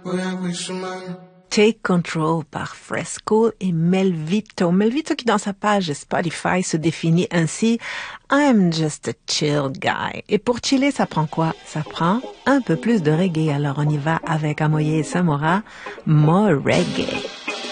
Take Control par Fresco et Melvito. Melvito qui dans sa page Spotify se définit ainsi: I'm just a chill guy. Et pour chiller, ça prend quoi? Ça prend un peu plus de reggae. Alors on y va avec Amoye Samora, More Reggae.